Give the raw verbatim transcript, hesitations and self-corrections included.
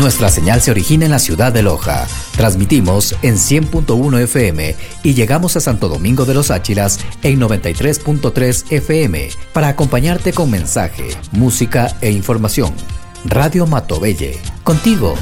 Nuestra señal se origina en la ciudad de Loja. Transmitimos en cien punto uno F M y llegamos a Santo Domingo de los Áchilas en noventa y tres punto tres F M para acompañarte con mensaje, música e información. Radio Matobelle, contigo.